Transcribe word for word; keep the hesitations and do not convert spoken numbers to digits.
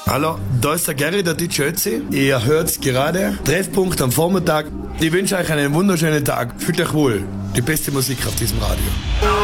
Hallo, da ist der Gary, der D J Ötzi. Ihr hört's gerade. Treffpunkt am Vormittag. Ich wünsche euch einen wunderschönen Tag. Fühlt euch wohl. Die beste Musik auf diesem Radio.